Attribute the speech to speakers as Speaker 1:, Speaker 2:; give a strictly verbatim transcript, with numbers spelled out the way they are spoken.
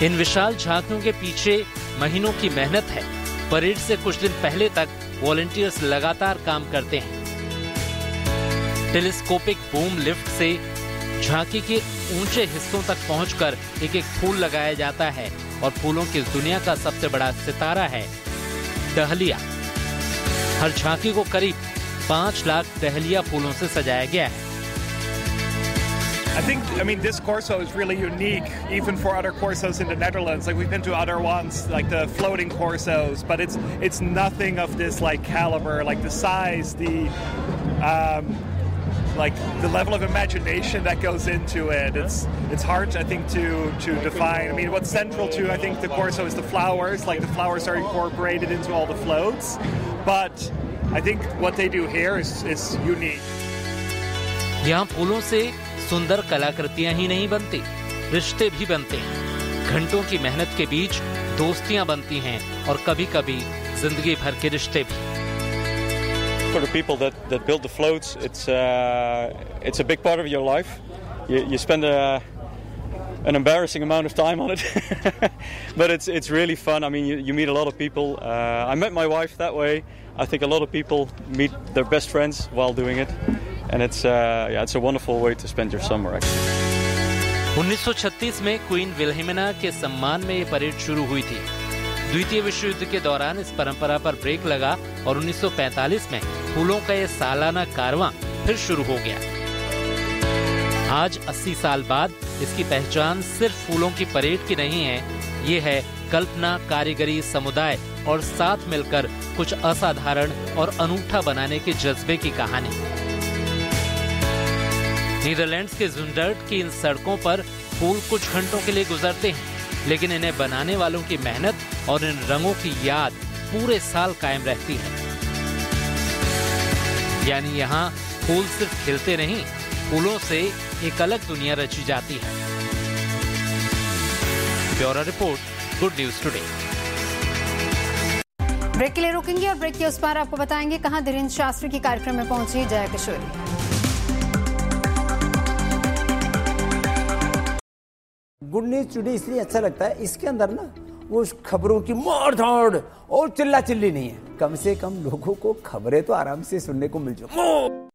Speaker 1: इन विशाल झांकियों के पीछे महीनों की मेहनत है। परेड से कुछ दिन पहले तक वॉलंटियर्स लगातार काम करते हैं। टेलीस्कोपिक बूम लिफ्ट से झांकी के ऊंचे हिस्सों तक पहुंचकर एक एक फूल लगाया जाता है और फूलों की दुनिया का सबसे बड़ा सितारा है डहलिया। हर झांकी को करीब पांच लाख डहलिया फूलों से सजाया गया है।
Speaker 2: I think, I mean, this Corso is really unique, even for other Corsos in the Netherlands. Like, we've been to other ones, like the floating Corsos, but it's it's nothing of this like caliber, like the size, the um, like the level of imagination that goes into it. It's it's hard, I think, to to define. I mean, what's central to I think the Corso is the flowers. Like the flowers are incorporated into all the floats, but I think what they do here is is unique.
Speaker 1: यहाँ फूलों से सुंदर कलाकृतियां ही नहीं बनती, रिश्ते भी बनते हैं। घंटों की मेहनत के बीच दोस्तियां बनती हैं और कभी-कभी जिंदगी भर के रिश्ते भी।
Speaker 3: For the people that that build the floats, it's uh, it's a big part of your life. You, you spend a, an embarrassing amount of time on it, but it's it's really fun. I mean, you, you meet a lot of people. Uh, I met my wife that way. I think a lot of people meet their best friends while doing it. And it's uh, yeah, it's a wonderful way to spend your summer actually.
Speaker 1: उन्नीस सौ छत्तीस में queen विल्हेमिना के सम्मान में ये parade शुरू हुई थी। द्वितीय विश्व युद्ध के दौरान इस परंपरा पर ब्रेक लगा और उन्नीस सौ पैंतालीस में फूलों का ये सालाना कारवां फिर शुरू हो गया। आज अस्सी साल बाद इसकी पहचान सिर्फ फूलों की परेड की नहीं है, ये है कल्पना, कारीगरी, समुदाय और साथ मिलकर कुछ असाधारण और अनूठा बनाने के जज्बे की कहानी। नीदरलैंड्स के ज़ुंडर्ट की इन सड़कों पर फूल कुछ घंटों के लिए गुजरते हैं, लेकिन इन्हें बनाने वालों की मेहनत और इन रंगों की याद पूरे साल कायम रहती है। यानी यहाँ फूल सिर्फ खिलते नहीं, फूलों से एक अलग दुनिया रची जाती है। Bureau report, good news today.
Speaker 4: Break के लिए रुकेंगे और ब्रेक के उस पार आपको बताएंगे कहां धीरेन्द्र शास्त्री के कार्यक्रम में पहुंची Jaya Kishori.
Speaker 5: Good news today इसलिए अच्छा लगता है, इसके अंदर ना वो खबरों की मार धाड़ और चिल्ला चिल्ली नहीं है। कम से कम लोगों को खबरें तो आराम से सुनने को मिल जाए।